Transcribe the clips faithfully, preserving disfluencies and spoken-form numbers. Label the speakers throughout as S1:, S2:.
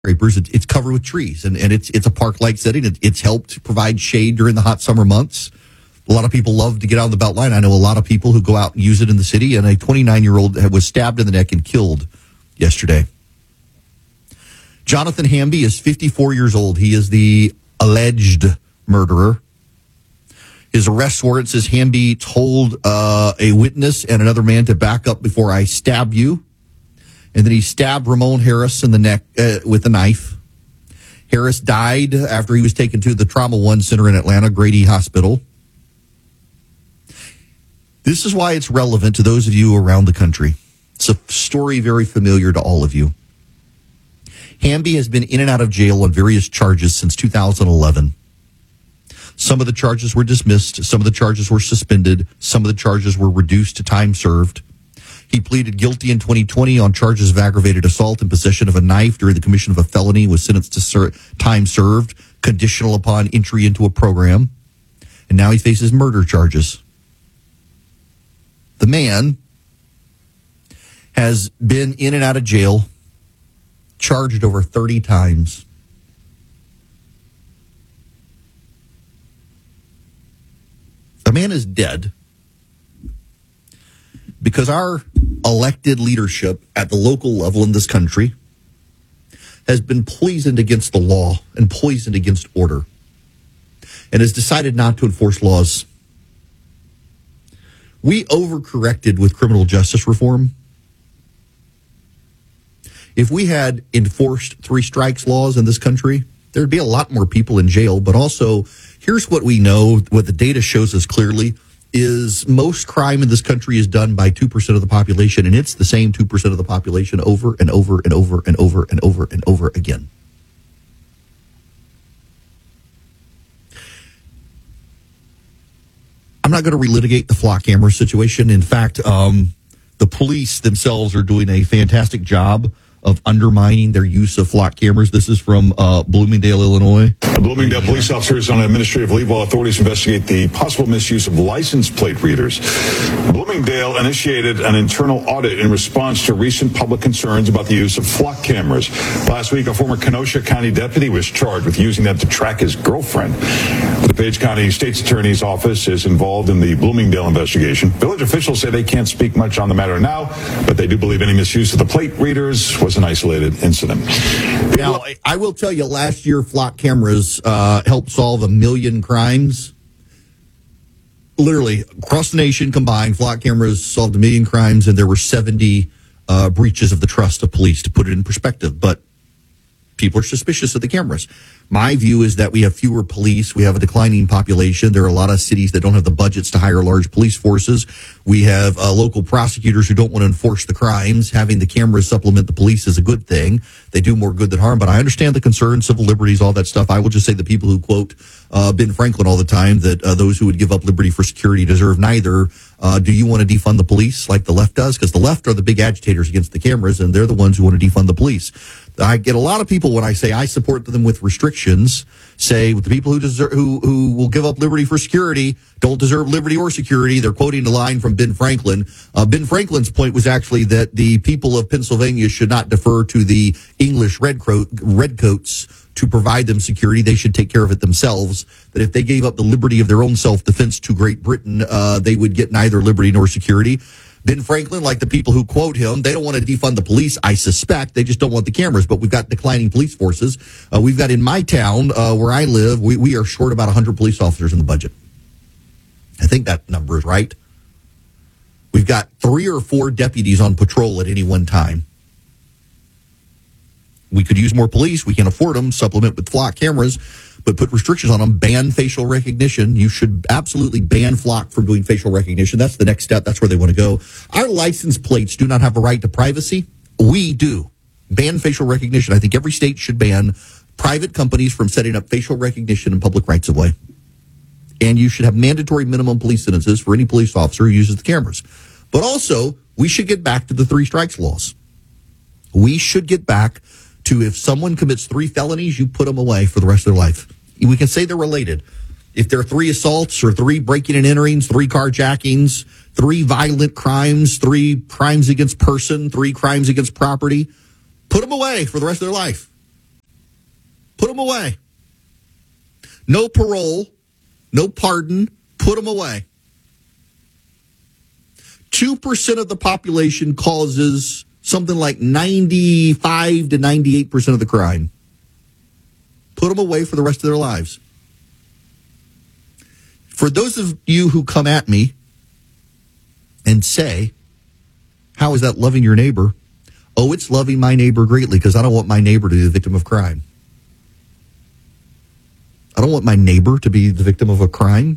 S1: skyscrapers. It, it's covered with trees, and, and it's it's a park-like setting. It, it's helped provide shade during the hot summer months. A lot of people love to get out on the Beltline. I know a lot of people who go out and use it in the city, and a twenty-nine-year-old was stabbed in the neck and killed yesterday. Jonathan Hamby is fifty-four years old. He is the alleged murderer. His arrest warrant says Hamby told uh, a witness and another man to back up before I stab you. And then he stabbed Ramon Harris in the neck uh, with a knife. Harris died after he was taken to the Trauma One Center in Atlanta, Grady Hospital. This is why it's relevant to those of you around the country. It's a story very familiar to all of you. Hamby has been in and out of jail on various charges since two thousand eleven. Some of the charges were dismissed. Some of the charges were suspended. Some of the charges were reduced to time served. He pleaded guilty in twenty twenty on charges of aggravated assault and possession of a knife during the commission of a felony, was sentenced to ser- time served, conditional upon entry into a program. And now he faces murder charges. The man has been in and out of jail, charged over thirty times. The man is dead because our elected leadership at the local level in this country has been poisoned against the law and poisoned against order and has decided not to enforce laws. We overcorrected with criminal justice reform. If we had enforced three strikes laws in this country, there'd be a lot more people in jail. But also, here's what we know, what the data shows us clearly, is most crime in this country is done by two percent of the population, and it's the same two percent of the population over and over and over and over and over and over again. I'm not going to relitigate the flock camera situation. In fact, um, the police themselves are doing a fantastic job of undermining their use of flock cameras. This is from uh, Bloomingdale, Illinois.
S2: A Bloomingdale police officer is on administrative leave while authorities investigate the possible misuse of license plate readers. Bloomingdale initiated an internal audit in response to recent public concerns about the use of flock cameras. Last week, a former Kenosha County deputy was charged with using them to track his girlfriend. The DuPage County State's Attorney's Office is involved in the Bloomingdale investigation. Village officials say they can't speak much on the matter now, but they do believe any misuse of the plate readers was an isolated incident.
S1: Now, I will tell you, last year, flock cameras uh, helped solve a million crimes. Literally, across the nation combined, flock cameras solved a million crimes, and there were seventy uh, breaches of the trust of police, to put it in perspective. But people are suspicious of the cameras. My view is that we have fewer police. We have a declining population. There are a lot of cities that don't have the budgets to hire large police forces. We have uh, local prosecutors who don't want to enforce the crimes. Having the cameras supplement the police is a good thing. They do more good than harm. But I understand the concerns, civil liberties, all that stuff. I will just say the people who quote uh, Ben Franklin all the time, that uh, those who would give up liberty for security deserve neither. Uh, do you want to defund the police like the left does? Because the left are the big agitators against the cameras, and they're the ones who want to defund the police. I get a lot of people when I say I support them with restrictions, say the people who deserve, who who will give up liberty for security don't deserve liberty or security. They're quoting the line from Ben Franklin. Uh, Ben Franklin's point was actually that the people of Pennsylvania should not defer to the English redcoat, redcoats to provide them security. They should take care of it themselves. That if they gave up the liberty of their own self-defense to Great Britain, uh, they would get neither liberty nor security. Ben Franklin, like the people who quote him, they don't want to defund the police, I suspect. They just don't want the cameras. But we've got declining police forces. Uh, we've got in my town, uh, where I live, we, we are short about one hundred police officers in the budget. I think that number is right. We've got three or four deputies on patrol at any one time. We could use more police. We can afford them, supplement with flock cameras, but put restrictions on them. Ban facial recognition. You should absolutely ban flock from doing facial recognition. That's the next step. That's where they want to go. Our license plates do not have a right to privacy. We do. Ban facial recognition. I think every state should ban private companies from setting up facial recognition in public rights of way. And you should have mandatory minimum police sentences for any police officer who uses the cameras. But also, we should get back to the three strikes laws. We should get back to, if someone commits three felonies, you put them away for the rest of their life. We can say they're related. If there are three assaults or three breaking and enterings, three carjackings, three violent crimes, three crimes against person, three crimes against property, put them away for the rest of their life. Put them away. No parole, no pardon, put them away. two percent of the population causes something like ninety-five to ninety-eight percent of the crime. Put them away for the rest of their lives. For those of you who come at me and say, how is that loving your neighbor? Oh, it's loving my neighbor greatly because I don't want my neighbor to be the victim of crime. I don't want my neighbor to be the victim of a crime.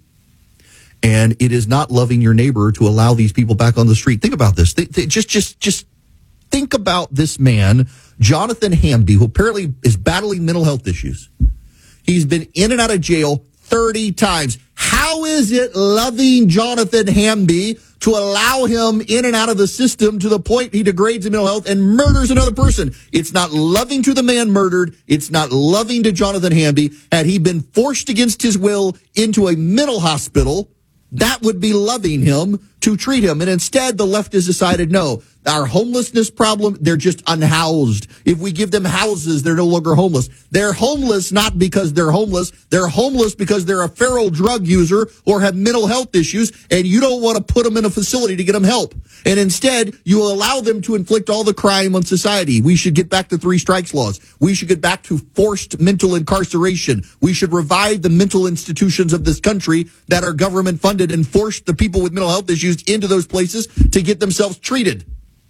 S1: And it is not loving your neighbor to allow these people back on the street. Think about this. They, they just, just, just think about this man, Jonathan Hamby, who apparently is battling mental health issues. He's been in and out of jail thirty times. How is it loving Jonathan Hamby to allow him in and out of the system to the point he degrades in mental health and murders another person? It's not loving to the man murdered. It's not loving to Jonathan Hamby. Had he been forced against his will into a mental hospital, that would be loving him to treat him. And instead, the left has decided, no, our homelessness problem, they're just unhoused. If we give them houses, they're no longer homeless. They're homeless not because they're homeless. They're homeless because they're a feral drug user or have mental health issues, and you don't want to put them in a facility to get them help. And instead, you allow them to inflict all the crime on society. We should get back to three strikes laws. We should get back to forced mental incarceration. We should revive the mental institutions of this country that are government funded and force the people with mental health issues into those places to get themselves treated.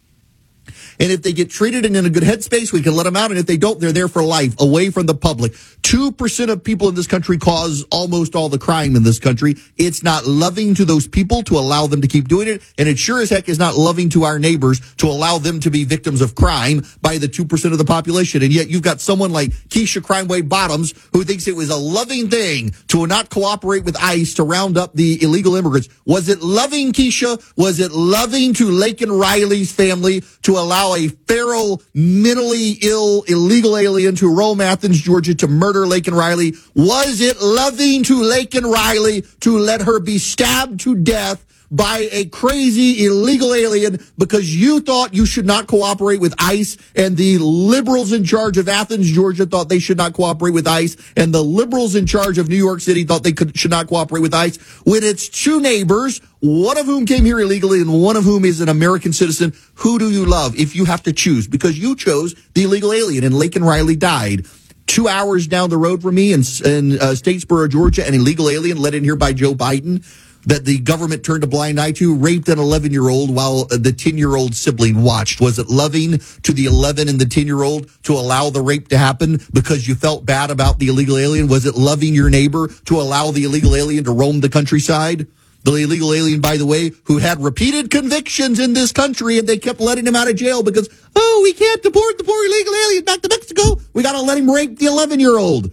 S1: And if they get treated and in a good headspace, we can let them out. And if they don't, they're there for life, away from the public. two percent of people in this country cause almost all the crime in this country. It's not loving to those people to allow them to keep doing it. And it sure as heck is not loving to our neighbors to allow them to be victims of crime by the two percent of the population. And yet you've got someone like Keisha Crime Wave Bottoms who thinks it was a loving thing to not cooperate with ICE to round up the illegal immigrants. Was it loving, Keisha? Was it loving to Laken Riley's family to allow a feral, mentally ill, illegal alien to Rome, Athens, Georgia to murder Laken Riley? Was it loving to Laken Riley to let her be stabbed to death by a crazy illegal alien because you thought you should not cooperate with ICE, and the liberals in charge of Athens, Georgia thought they should not cooperate with ICE, and the liberals in charge of New York City thought they could, should not cooperate with ICE, when it's two neighbors, one of whom came here illegally and one of whom is an American citizen? Who do you love if you have to choose? Because you chose the illegal alien, and Laken Riley died. Two hours down the road from me in, in uh, Statesboro, Georgia, an illegal alien let in here by Joe Biden that the government turned a blind eye to, raped an eleven-year-old while the ten-year-old sibling watched. Was it loving to the eleven and the ten-year-old to allow the rape to happen because you felt bad about the illegal alien? Was it loving your neighbor to allow the illegal alien to roam the countryside? The illegal alien, by the way, who had repeated convictions in this country, and they kept letting him out of jail because, oh, we can't deport the poor illegal alien back to Mexico. We got to let him rape the eleven-year-old.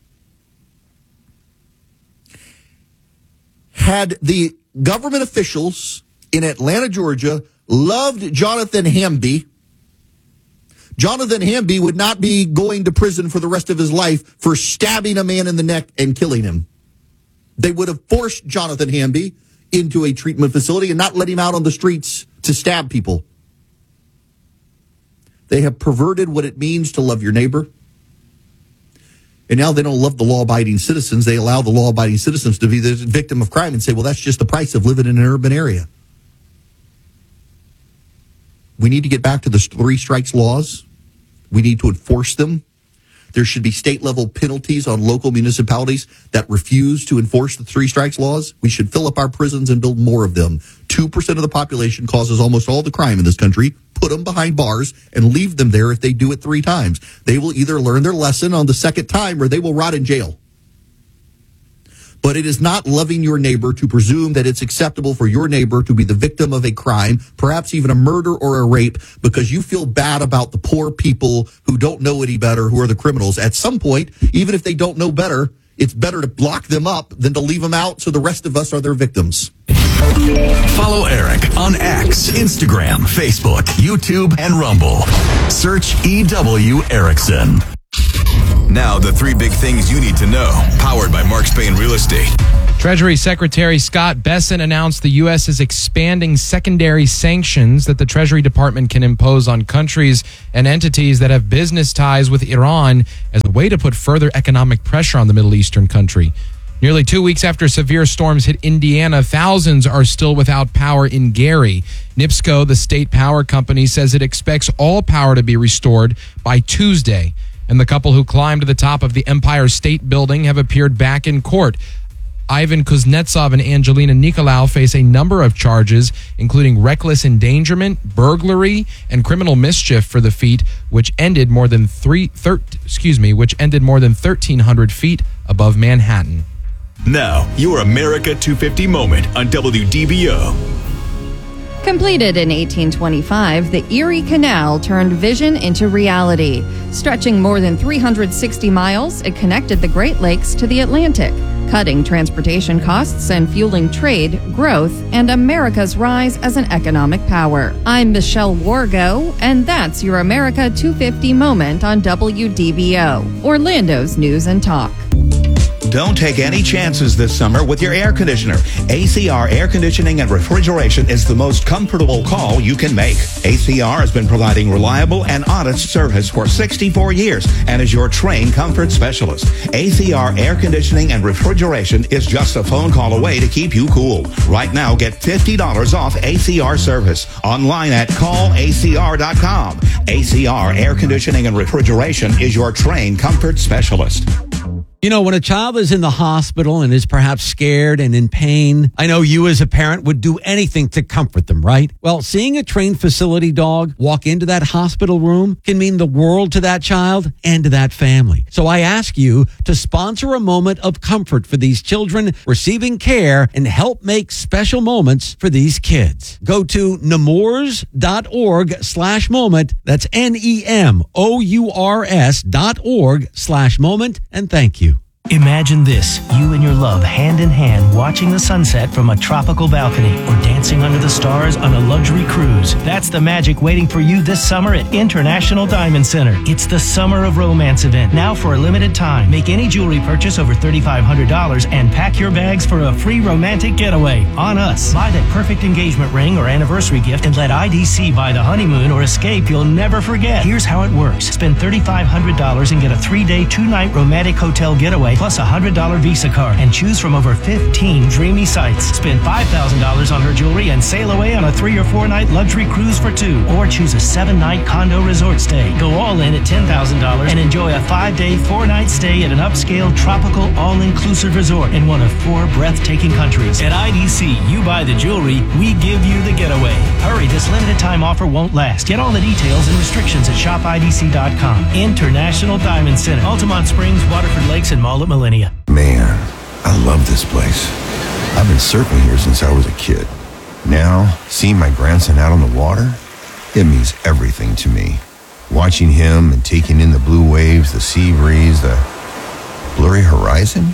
S1: Had the government officials in Atlanta, Georgia, loved Jonathan Hamby, Jonathan Hamby would not be going to prison for the rest of his life for stabbing a man in the neck and killing him. They would have forced Jonathan Hamby into a treatment facility and not let him out on the streets to stab people. They have perverted what it means to love your neighbor. And now they don't love the law-abiding citizens. They allow the law-abiding citizens to be the victim of crime and say, well, that's just the price of living in an urban area. We need to get back to the three strikes laws. We need to enforce them. There should be state-level penalties on local municipalities that refuse to enforce the three strikes laws. We should fill up our prisons and build more of them. two percent of the population causes almost all the crime in this country. Put them behind bars and leave them there if they do it three times. They will either learn their lesson on the second time or they will rot in jail. But it is not loving your neighbor to presume that it's acceptable for your neighbor to be the victim of a crime, perhaps even a murder or a rape, because you feel bad about the poor people who don't know any better, who are the criminals. At some point, even if they don't know better, it's better to block them up than to leave them out so the rest of us are their victims.
S3: Follow Eric on X, Instagram, Facebook, YouTube, and Rumble. Search E W Erickson.
S4: Now, the three big things you need to know, powered by Mark Spain Real Estate. Treasury Secretary Scott Bessent announced the U S is expanding secondary sanctions that the Treasury Department can impose on countries and entities that have business ties with Iran as a way to put further economic pressure on the Middle Eastern country. Nearly two weeks after severe storms hit Indiana, thousands are still without power in Gary. NIPSCO, the state power company, says it expects all power to be restored by Tuesday. And the couple who climbed to the top of the Empire State Building have appeared back in court. Ivan Kuznetsov and Angelina Nicolau face a number of charges, including reckless endangerment, burglary, and criminal mischief for the feat, which ended more than three, thir- excuse me, which ended more than thirteen hundred feet above Manhattan.
S3: Now, your America two fifty moment on W D B O.
S5: Completed in eighteen twenty-five, the Erie Canal turned vision into reality. Stretching more than three hundred sixty miles, it connected the Great Lakes to the Atlantic, cutting transportation costs and fueling trade, growth, and America's rise as an economic power. I'm Michelle Wargo, and that's your America two fifty moment on W D B O, Orlando's News and Talk.
S6: Don't take any chances this summer with your air conditioner. A C R Air Conditioning and Refrigeration is the most comfortable call you can make. A C R has been providing reliable and honest service for sixty-four years and is your trained comfort specialist. A C R Air Conditioning and Refrigeration is just a phone call away to keep you cool. Right now, get fifty dollars off A C R service online at call A C R dot com. A C R Air Conditioning and Refrigeration is your trained comfort specialist.
S7: You know, when a child is in the hospital and is perhaps scared and in pain, I know you as a parent would do anything to comfort them, right? Well, seeing a trained facility dog walk into that hospital room can mean the world to that child and to that family. So I ask you to sponsor a moment of comfort for these children receiving care and help make special moments for these kids. Go to nemours.org slash moment. That's N E M O U R S dot org slash moment. And thank you.
S8: Imagine this, you and your love hand in hand watching the sunset from a tropical balcony or dancing under the stars on a luxury cruise. That's the magic waiting for you this summer at International Diamond Center. It's the Summer of Romance event, now for a limited time. Make any jewelry purchase over three thousand five hundred dollars and pack your bags for a free romantic getaway on us. Buy that perfect engagement ring or anniversary gift and let I D C buy the honeymoon or escape you'll never forget. Here's how it works. Spend three thousand five hundred dollars and get a three-day, two-night romantic hotel getaway plus a one hundred dollars Visa card and choose from over fifteen dreamy sites. Spend five thousand dollars on her jewelry and sail away on a three or four night luxury cruise for two. Or choose a seven night condo resort stay. Go all in at ten thousand dollars and enjoy a five day, four night stay at an upscale, tropical, all-inclusive resort in one of four breathtaking countries. At I D C, you buy the jewelry, we give you the getaway. Hurry, this limited time offer won't last. Get all the details and restrictions at shop I D C dot com. International Diamond Center, Altamont Springs, Waterford Lakes, and Mall at Millennia.
S9: Man, I love this place. I've been surfing here since I was a kid. Now, seeing my grandson out on the water, it means everything to me. Watching him and taking in the blue waves, the sea breeze, the blurry horizon.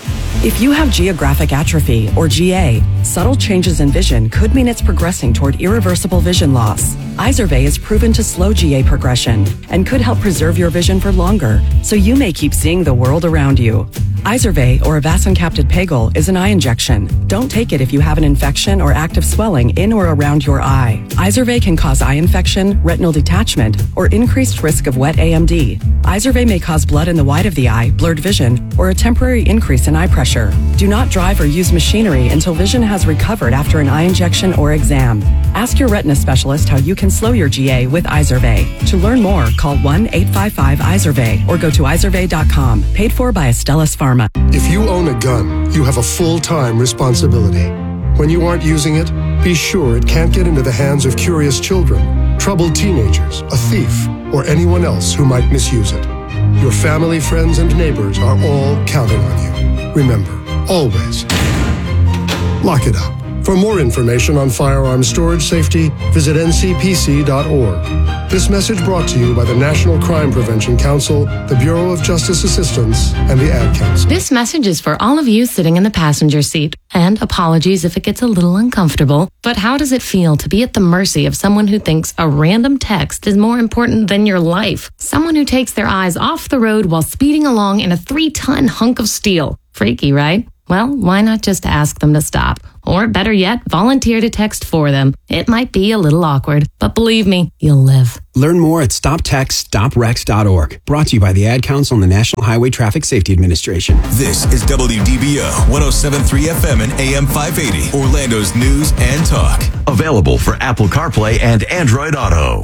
S10: If you have geographic atrophy, or G A, subtle changes in vision could mean it's progressing toward irreversible vision loss. Izervay is proven to slow G A progression and could help preserve your vision for longer, so you may keep seeing the world around you. Izervay, or avacincaptad pegol, is an eye injection. Don't take it if you have an infection or active swelling in or around your eye. Izervay can cause eye infection, retinal detachment, or increased risk of wet A M D. Izervay may cause blood in the white of the eye, blurred vision, or a temporary increase in eye pressure. Do not drive or use machinery until vision has recovered after an eye injection or exam. Ask your retina specialist how you can slow your G A with Izervay. To learn more, call one eight five five Izervay or go to izervay dot com. Paid for by Astellas Pharma.
S11: If you own a gun, you have a full-time responsibility. When you aren't using it, be sure it can't get into the hands of curious children, troubled teenagers, a thief, or anyone else who might misuse it. Your family, friends, and neighbors are all counting on you. Remember, always, lock it up. For more information on firearm storage safety, visit N C P C dot org. This message brought to you by the National Crime Prevention Council, the Bureau of Justice Assistance, and the Ad Council.
S12: This message is for all of you sitting in the passenger seat. And apologies if it gets a little uncomfortable, but how does it feel to be at the mercy of someone who thinks a random text is more important than your life? Someone who takes their eyes off the road while speeding along in a three-ton hunk of steel. Freaky, right? Well, why not just ask them to stop? Or better yet, volunteer to text for them. It might be a little awkward, but believe me, you'll live.
S13: Learn more at stop text stop wrecks dot org. Brought to you by the Ad Council and the National Highway Traffic Safety Administration.
S3: This is W D B O one oh seven point three F M and A M five eighty, Orlando's news and talk. Available for Apple CarPlay and Android Auto.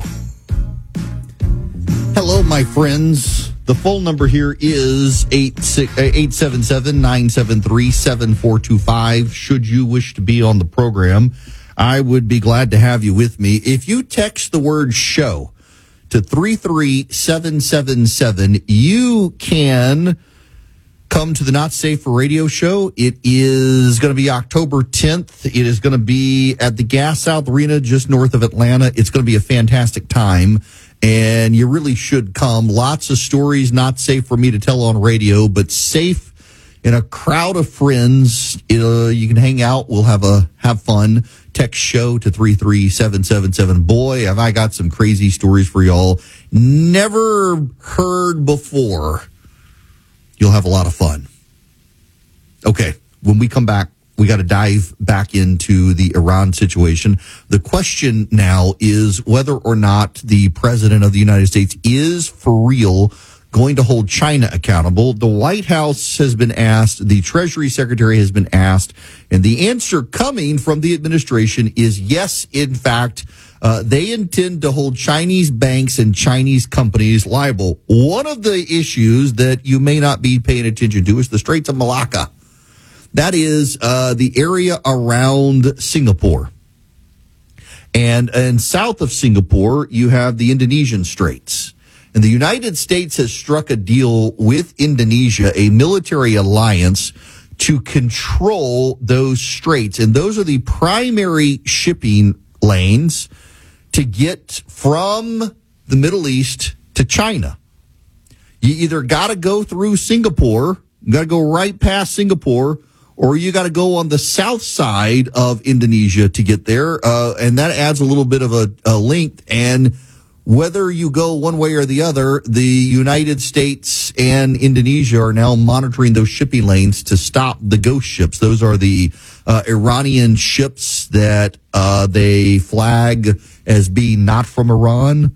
S1: Hello, my friends. The phone number here is eight seven seven, nine seven three, seven four two five. Should you wish to be on the program, I would be glad to have you with me. If you text the word show to three three seven seven seven, you can come to the Not Safe for Radio show. It is going to be October tenth. It is going to be at the Gas South Arena just north of Atlanta. It's going to be a fantastic time. And you really should come. Lots of stories not safe for me to tell on radio, but safe in a crowd of friends. Uh, you can hang out. We'll have a have fun. Text show to three three seven seven seven. Boy, have I got some crazy stories for y'all. Never heard before. You'll have a lot of fun. Okay, when we come back, we got to dive back into the Iran situation. The question now is whether or not the president of the United States is for real going to hold China accountable. The White House has been asked, the Treasury Secretary has been asked, and the answer coming from the administration is yes, in fact, uh, they intend to hold Chinese banks and Chinese companies liable. One of the issues that you may not be paying attention to is the Straits of Malacca. That is uh, the area around Singapore. And, and south of Singapore, you have the Indonesian Straits. And the United States has struck a deal with Indonesia, a military alliance, to control those straits. And those are the primary shipping lanes to get from the Middle East to China. You either got to go through Singapore, you got to go right past Singapore, or you got to go on the south side of Indonesia to get there. Uh, and that adds a little bit of a, a link. And whether you go one way or the other, the United States and Indonesia are now monitoring those shipping lanes to stop the ghost ships. Those are the uh, Iranian ships that uh, they flag as being not from Iran.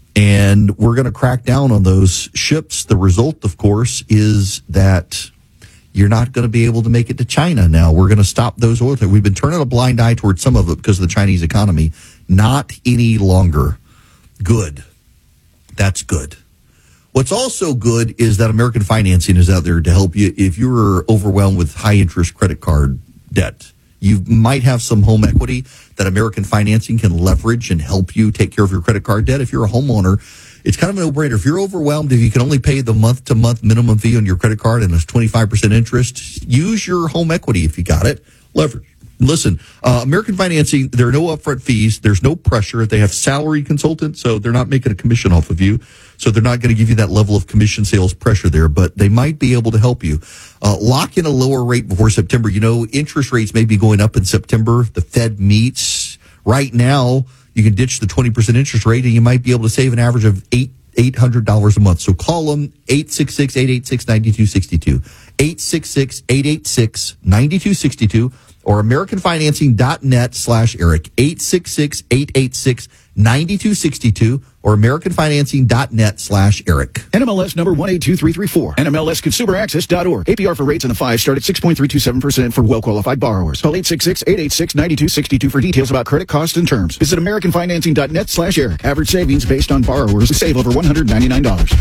S1: And we're going to crack down on those ships. The result, of course, is that you're not going to be able to make it to China now. We're going to stop those oil. We've been turning a blind eye towards some of it because of the Chinese economy. Not any longer. Good. That's good. What's also good is that American Financing is out there to help you if you're overwhelmed with high interest credit card debt. You might have some home equity that American Financing can leverage and help you take care of your credit card debt. If you're a homeowner, it's kind of a no-brainer. If you're overwhelmed, if you can only pay the month-to-month minimum fee on your credit card and it's twenty-five percent interest, use your home equity if you got it. Leverage. Listen, uh, American Financing, there are no upfront fees. There's no pressure. They have salaried consultants, so they're not making a commission off of you. So they're not going to give you that level of commission sales pressure there, but they might be able to help you. Uh, lock in a lower rate before September. You know, interest rates may be going up in September. The Fed meets. Right now, you can ditch the twenty percent interest rate, and you might be able to save an average of eight eight hundred dollars a month. So call them eight six six, eight eight six, nine two six two, eight six six, eight eight six, nine two six two, or americanfinancing.net slash Eric, eight six six, eight eight six, nine two six two, or americanfinancing.net slash Eric.
S14: N M L S number one eight two three three four. N M L S consumer access dot org. A P R for rates in the five start at six point three two seven percent for well-qualified borrowers. Call eight six six, eight eight six, nine two six two for details about credit costs and terms. Visit americanfinancing.net slash Eric. Average savings based on borrowers save over one hundred ninety-nine dollars.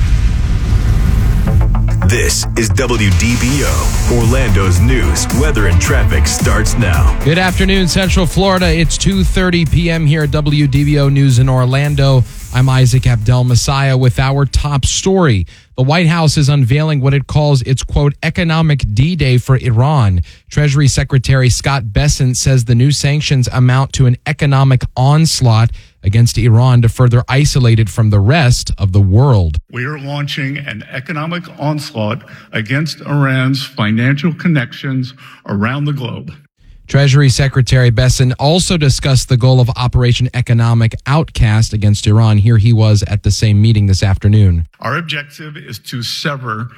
S3: This is W D B O. Orlando's news, weather, and traffic starts now.
S4: Good afternoon, Central Florida. It's two thirty p.m. here at W D B O News in Orlando. I'm Isaac Abdel Messiah with our top story. The White House is unveiling what it calls its, quote, economic D-Day for Iran. Treasury Secretary Scott Bessent says the new sanctions amount to an economic onslaught against Iran to further isolate it from the rest of the world.
S15: We are launching an economic onslaught against Iran's financial connections around the globe.
S4: Treasury Secretary Bessent also discussed the goal of Operation Economic Outcast against Iran. Here he was at the same meeting this afternoon.
S15: Our objective is to sever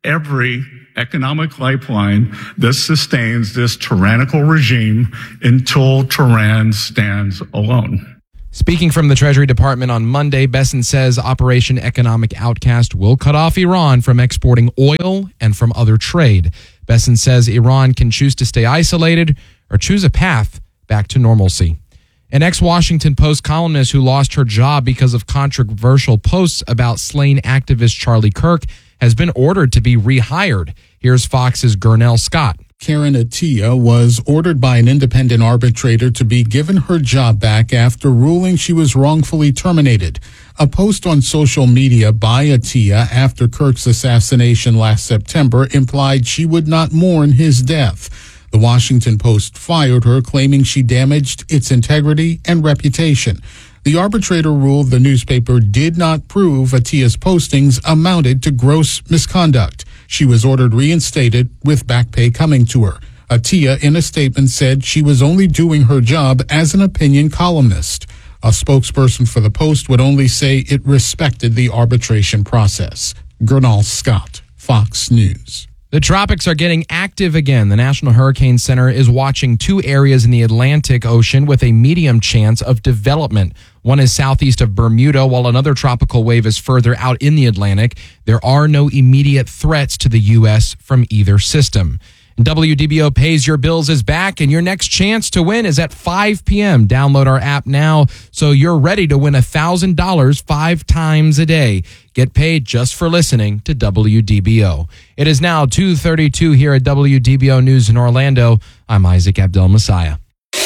S15: every economic lifeline that sustains this tyrannical regime until Tehran stands alone.
S4: Speaking from the Treasury Department on Monday, Besson says Operation Economic Outcast will cut off Iran from exporting oil and from other trade. Besson says Iran can choose to stay isolated or choose a path back to normalcy. An ex-Washington Post columnist who lost her job because of controversial posts about slain activist Charlie Kirk has been ordered to be rehired. Here's Fox's Gurnell Scott.
S16: Karen Attiah was ordered by an independent arbitrator to be given her job back after ruling she was wrongfully terminated. A post on social media by Attiah after Kirk's assassination last September implied she would not mourn his death. The Washington Post fired her, claiming she damaged its integrity and reputation. The arbitrator ruled the newspaper did not prove Attiah's postings amounted to gross misconduct. She was ordered reinstated with back pay coming to her. Attiah, in a statement, said she was only doing her job as an opinion columnist. A spokesperson for the Post would only say it respected the arbitration process. Gurnell Scott, Fox News.
S4: The tropics are getting active again. The National Hurricane Center is watching two areas in the Atlantic Ocean with a medium chance of development. One is southeast of Bermuda, while another tropical wave is further out in the Atlantic. There are no immediate threats to the U S from either system. W D B O Pays Your Bills is back, and your next chance to win is at five p.m. Download our app now so you're ready to win one thousand dollars five times a day. Get paid just for listening to W D B O. It is now two thirty-two here at W D B O News in Orlando. I'm Isaac Abdel Messiah.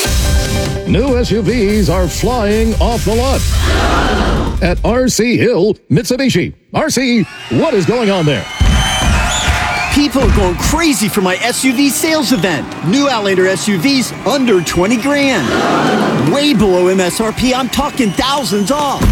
S17: New S U Vs are flying off the lot at R C Hill Mitsubishi. R C, what is going on there?
S18: People are going crazy for my S U V sales event. New Outlander S U Vs under twenty grand. Way below M S R P. I'm talking thousands off.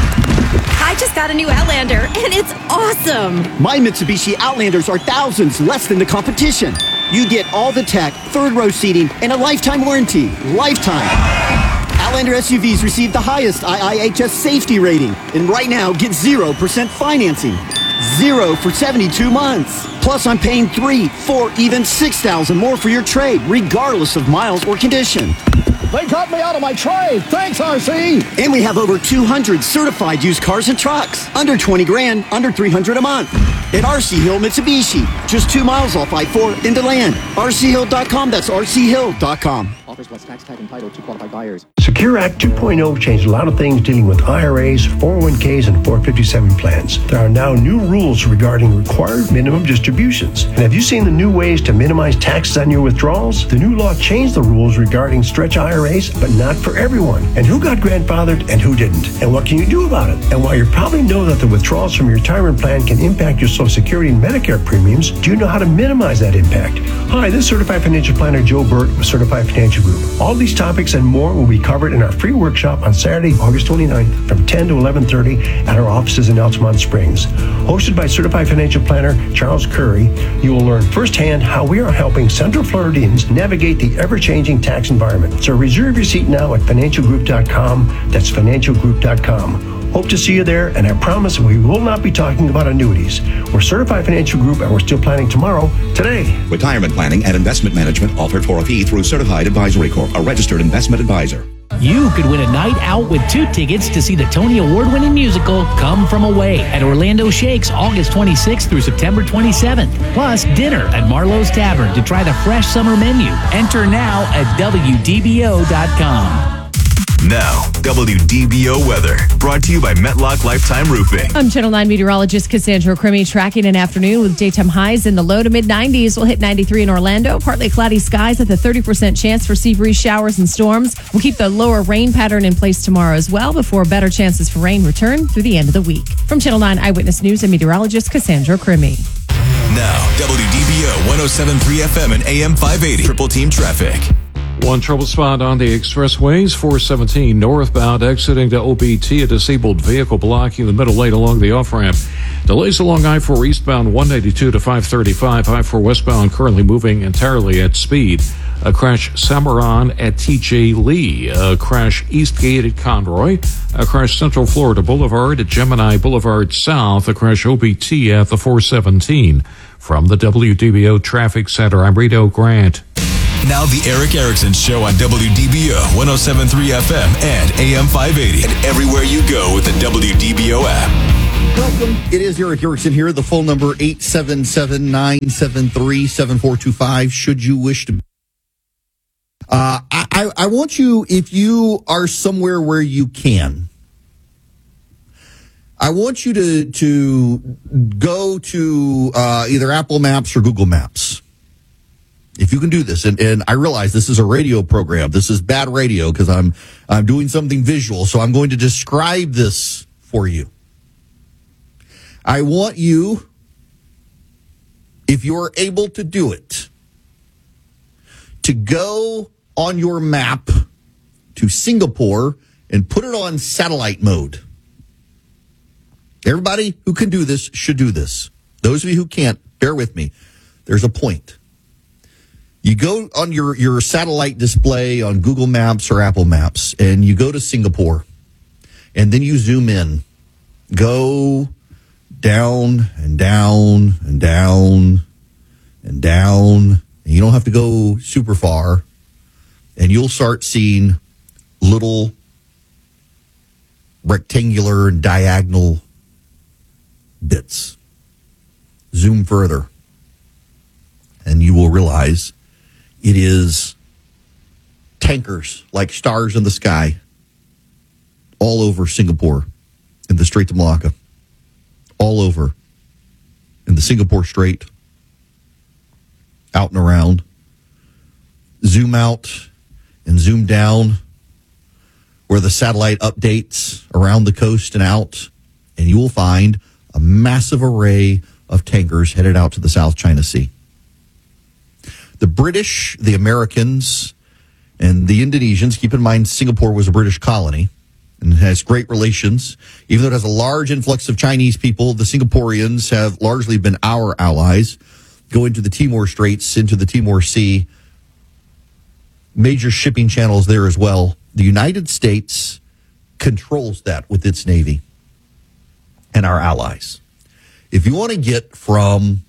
S19: I just got a new Outlander, and it's awesome.
S18: My Mitsubishi Outlanders are thousands less than the competition. You get all the tech, third row seating, and a lifetime warranty. Lifetime. Outlander S U Vs receive the highest I I H S safety rating. And right now, get zero percent financing. Zero for seventy-two months. Plus, I'm paying three, four, even six thousand more for your trade, regardless of miles or condition.
S17: They got me out of my trade. Thanks, R C.
S18: And we have over two hundred certified used cars and trucks. Under twenty grand, under three hundred a month. At R C Hill Mitsubishi. Just two miles off I four into land. R C hill dot com. That's R C hill dot com.
S20: Offers plus tax tag and title to qualified buyers.
S21: Secure Act two point oh changed a lot of things dealing with I R As, four oh one k's, and four fifty-seven plans. There are now new rules regarding required minimum distributions. And have you seen the new ways to minimize taxes on your withdrawals? The new law changed the rules regarding stretch I R As, but not for everyone. And who got grandfathered and who didn't? And what can you do about it? And while you probably know that the withdrawals from your retirement plan can impact your Social Security and Medicare premiums, do you know how to minimize that impact? Hi, this is Certified Financial Planner Joe Burt with Certified Financial Group. All these topics and more will be covered in our free workshop on Saturday, August twenty-ninth from ten to eleven thirty at our offices in Altamont Springs. Hosted by Certified Financial Planner Charles Curry, you will learn firsthand how we are helping Central Floridians navigate the ever-changing tax environment. So reserve your seat now at financial group dot com. That's financial group dot com. Hope to see you there, and I promise we will not be talking about annuities. We're Certified Financial Group, and we're still planning tomorrow, today.
S6: Retirement planning and investment management offered for a fee through Certified Advisory Corp, a registered investment advisor.
S22: You could win a night out with two tickets to see the Tony Award-winning musical Come From Away at Orlando Shakes August twenty-sixth through September twenty-seventh. Plus, dinner at Marlowe's Tavern to try the fresh summer menu. Enter now at W D B O dot com.
S3: Now, W D B O weather, brought to you by Metlock Lifetime Roofing.
S23: I'm Channel nine meteorologist Cassandra Crimmy, tracking an afternoon with daytime highs in the low to mid nineties. We'll hit ninety-three in Orlando. Partly cloudy skies with a thirty percent chance for sea breeze showers and storms. We'll keep the lower rain pattern in place tomorrow as well before better chances for rain return through the end of the week. From Channel nine Eyewitness News and meteorologist Cassandra Crimmy.
S3: Now, W D B O one oh seven point three F M and A M five eighty. Triple Team Traffic.
S24: One trouble spot on the expressways, four seventeen northbound exiting to O B T, a disabled vehicle blocking the middle lane along the off-ramp. Delays along I four eastbound one ninety-two to five thirty-five. I four westbound currently moving entirely at speed. A crash Cimarron at T J Lee. A crash Eastgate at Conroy. A crash Central Florida Boulevard at Gemini Boulevard South. A crash O B T at the four seventeen. From the W D B O Traffic Center, I'm Rito Grant.
S3: Now the Eric Erickson Show on W D B O one oh seven point three F M and A M five eighty. And everywhere you go with the W D B O app.
S1: Welcome. It is Eric Erickson here. The phone number eight seven seven, nine seven three, seven four two five should you wish to. Uh, I, I, I want you, if you are somewhere where you can, I want you to, to go to uh, either Apple Maps or Google Maps. If you can do this, and, and I realize this is a radio program. This is bad radio because I'm I'm doing something visual, so I'm going to describe this for you. I want you, if you're able to do it, to go on your map to Singapore and put it on satellite mode. Everybody who can do this should do this. Those of you who can't, bear with me. There's a point. You go on your, your satellite display on Google Maps or Apple Maps, and you go to Singapore, and then you zoom in. Go down and down and down and down. And you don't have to go super far, and you'll start seeing little rectangular and diagonal bits. Zoom further, and you will realize it is tankers like stars in the sky all over Singapore in the Strait of Malacca, all over in the Singapore Strait, out and around. Zoom out and zoom down where the satellite updates around the coast and out, and you will find a massive array of tankers headed out to the South China Sea. The British, the Americans, and the Indonesians, keep in mind Singapore was a British colony and has great relations. Even though it has a large influx of Chinese people, the Singaporeans have largely been our allies. Go into the Timor Straits, into the Timor Sea, major shipping channels there as well. The United States controls that with its Navy and our allies. If you want to get from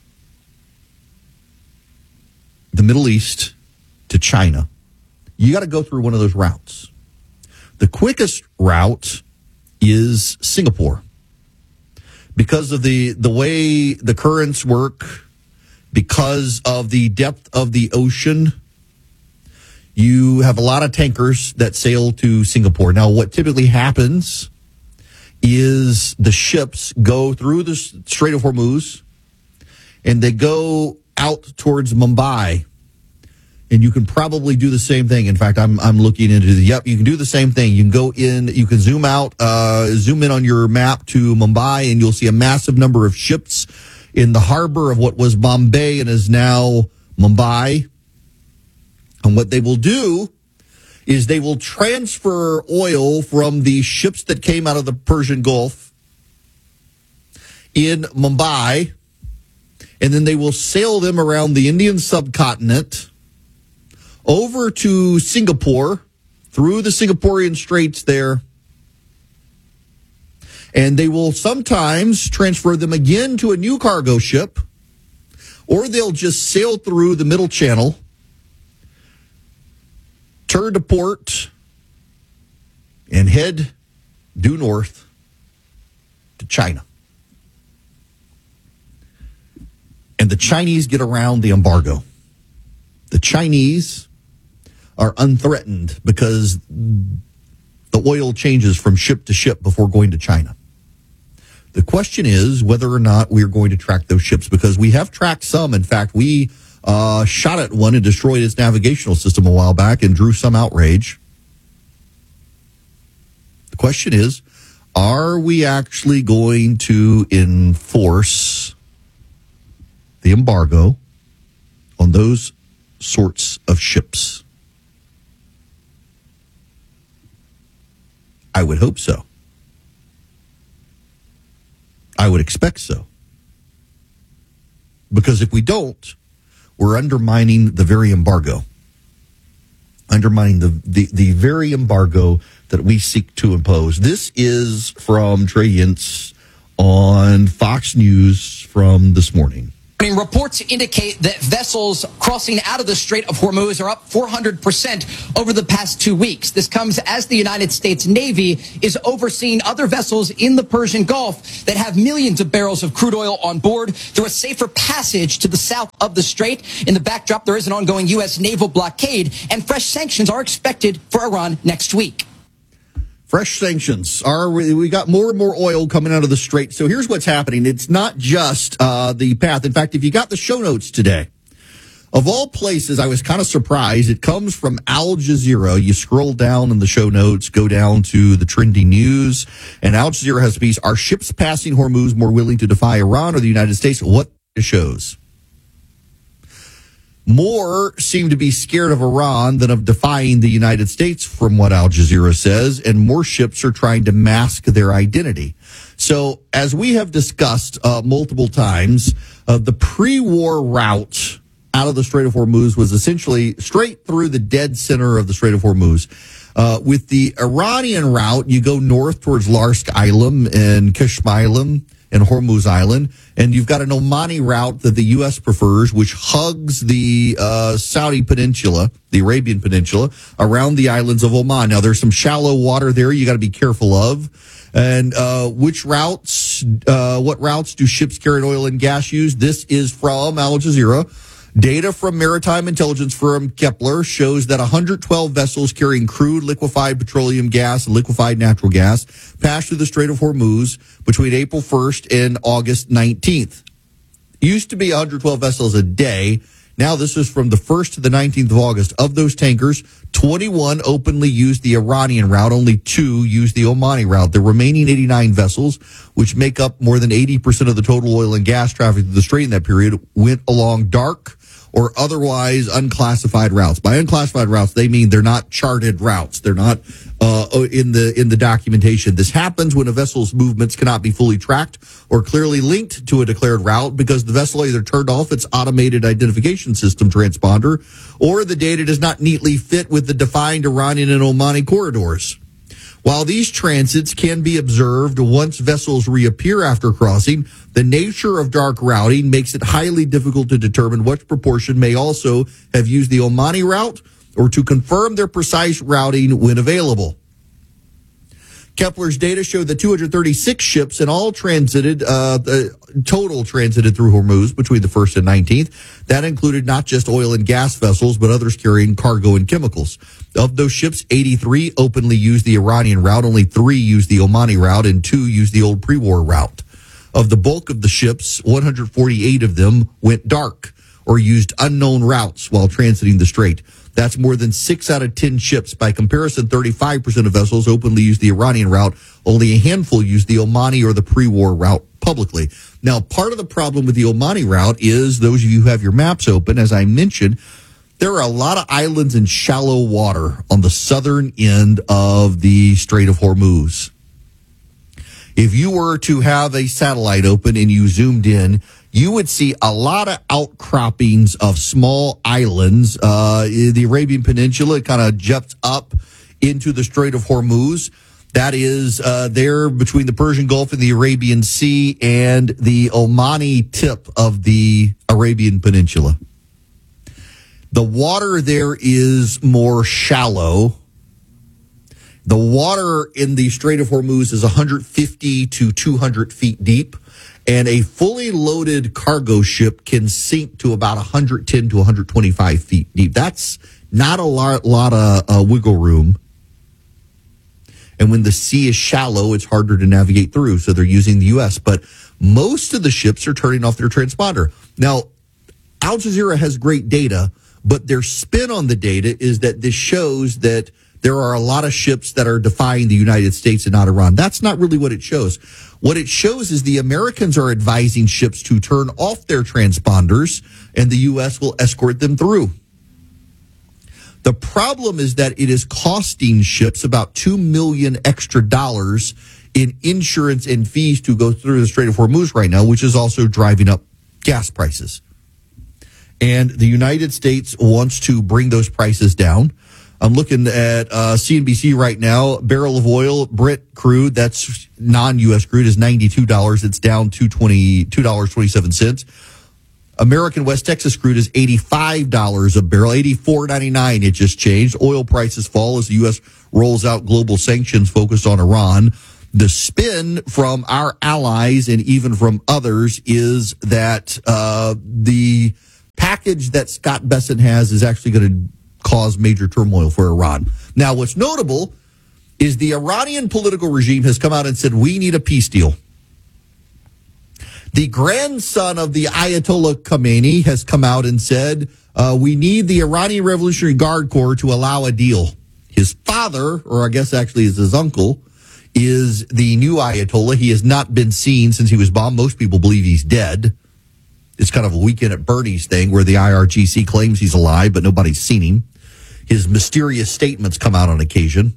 S1: the Middle East to China, you got to go through one of those routes. The quickest route is Singapore because of the, the way the currents work, because of the depth of the ocean. You have a lot of tankers that sail to Singapore. Now, what typically happens is the ships go through the Strait of Hormuz and they go out towards Mumbai, and you can probably do the same thing. In fact, I'm I'm looking into the, yep, you can do the same thing. You can go in, you can zoom out, uh, zoom in on your map to Mumbai, and you'll see a massive number of ships in the harbor of what was Bombay and is now Mumbai. And what they will do is they will transfer oil from the ships that came out of the Persian Gulf in Mumbai, and then they will sail them around the Indian subcontinent over to Singapore through the Singaporean Straits there, and they will sometimes transfer them again to a new cargo ship, or they'll just sail through the Middle Channel, turn to port, and head due north to China. And the Chinese get around the embargo. The Chinese are unthreatened because the oil changes from ship to ship before going to China. The question is whether or not we're going to track those ships, because we have tracked some. In fact, we uh, shot at one and destroyed its navigational system a while back and drew some outrage. The question is, are we actually going to enforce the embargo on those sorts of ships? I would hope so. I would expect so. Because if we don't, we're undermining the very embargo. Undermining the, the, the very embargo that we seek to impose. This is from Trey Yentz on Fox News from this morning.
S2: Reports indicate that vessels crossing out of the Strait of Hormuz are up four hundred percent over the past two weeks. This comes as the United States Navy is overseeing other vessels in the Persian Gulf that have millions of barrels of crude oil on board through a safer passage to the south of the strait. In the backdrop, there is an ongoing U S naval blockade, and fresh sanctions are expected for Iran next week.
S1: Fresh sanctions are, we got more and more oil coming out of the strait. So here's what's happening. It's not just uh, the path. In fact, if you got the show notes today, of all places, I was kind of surprised. It comes from Al Jazeera. You scroll down in the show notes, go down to the trending news, and Al Jazeera has a piece, Are ships passing Hormuz more willing to defy Iran or the United States? What it shows. More seem to be scared of Iran than of defying the United States, from what Al Jazeera says, and more ships are trying to mask their identity. So, as we have discussed uh, multiple times, uh, the pre-war route out of the Strait of Hormuz was essentially straight through the dead center of the Strait of Hormuz. Uh, with the Iranian route, you go north towards Larsk Island and Qashm Island and Hormuz Island, and you've got an Omani route that the U S prefers, which hugs the uh, Saudi Peninsula, the Arabian Peninsula, around the islands of Oman. Now, there's some shallow water there you got to be careful of. And uh, which routes, uh, what routes do ships carrying oil and gas use? This is from Al Jazeera. Data from maritime intelligence firm Kepler shows that one hundred twelve vessels carrying crude, liquefied petroleum gas, and liquefied natural gas passed through the Strait of Hormuz between April first and August nineteenth. Used to be one hundred twelve vessels a day. Now this is from the first to the nineteenth of August. Of those tankers, twenty-one openly used the Iranian route. Only two used the Omani route. The remaining eighty-nine vessels, which make up more than eighty percent of the total oil and gas traffic through the strait in that period, went along dark or otherwise unclassified routes. By unclassified routes, they mean they're not charted routes. They're not uh, in the in the documentation. This happens when a vessel's movements cannot be fully tracked or clearly linked to a declared route because the vessel either turned off its automated identification system transponder or the data does not neatly fit with the defined Iranian and Omani corridors. While these transits can be observed once vessels reappear after crossing, the nature of dark routing makes it highly difficult to determine what proportion may also have used the Omani route or to confirm their precise routing when available. Kepler's data showed that two hundred thirty-six ships in all transited, uh, the total transited through Hormuz between the first and nineteenth. That included not just oil and gas vessels, but others carrying cargo and chemicals. Of those ships, eighty-three openly used the Iranian route, only three used the Omani route, and two used the old pre-war route. Of the bulk of the ships, one hundred forty-eight of them went dark or used unknown routes while transiting the strait. That's more than six out of ten ships. By comparison, thirty-five percent of vessels openly used the Iranian route. Only a handful used the Omani or the pre-war route publicly. Now, part of the problem with the Omani route is, those of you who have your maps open, as I mentioned, there are a lot of islands in shallow water on the southern end of the Strait of Hormuz. If you were to have a satellite open and you zoomed in, you would see a lot of outcroppings of small islands. Uh, the Arabian Peninsula kind of juts up into the Strait of Hormuz. That is uh, there between the Persian Gulf and the Arabian Sea and the Omani tip of the Arabian Peninsula. The water there is more shallow. The water in the Strait of Hormuz is one hundred fifty to two hundred feet deep, and a fully loaded cargo ship can sink to about one hundred ten to one hundred twenty-five feet deep. That's not a lot, lot of uh, wiggle room. And when the sea is shallow, it's harder to navigate through, so they're using the U S. But most of the ships are turning off their transponder. Now, Al Jazeera has great data, but their spin on the data is that this shows that there are a lot of ships that are defying the United States and not Iran. That's not really what it shows. What it shows is the Americans are advising ships to turn off their transponders, and the U S will escort them through. The problem is that it is costing ships about two million dollars extra dollars in insurance and fees to go through the Strait of Hormuz right now, which is also driving up gas prices. And the United States wants to bring those prices down. I'm looking at uh, C N B C right now. Barrel of oil, Brent crude, that's non-U S crude, is ninety-two dollars. It's down to two dollars and twenty-seven cents. American West Texas crude is eighty-five dollars a barrel, eighty-four ninety-nine. It just changed. Oil prices fall as the U S rolls out global sanctions focused on Iran. The spin from our allies and even from others is that uh, the package that Scott Bessent has is actually going to cause major turmoil for Iran. Now, what's notable is the Iranian political regime has come out and said, we need a peace deal. The grandson of the Ayatollah Khamenei has come out and said, uh, we need the Iranian Revolutionary Guard Corps to allow a deal. His father, or I guess actually is his uncle, is the new Ayatollah. He has not been seen since he was bombed. Most people believe he's dead. It's kind of a Weekend at Bernie's thing where the I R G C claims he's alive, but nobody's seen him. His mysterious statements come out on occasion.